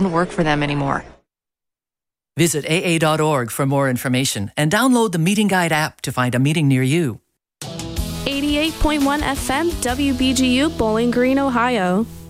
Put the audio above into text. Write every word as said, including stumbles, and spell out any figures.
didn't work for them anymore. Visit A A dot org for more information and download the Meeting Guide app to find a meeting near you. eighty-eight point one F M W B G U Bowling Green, Ohio.